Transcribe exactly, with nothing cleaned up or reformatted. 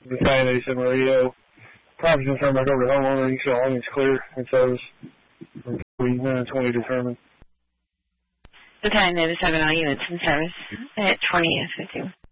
Battalion eighty-seven radio. Property been turned back over to homeowner. You can see all lanes clear and service from nine twenty determined. Battalion eighty-seven, all units in service at twenty S fifty.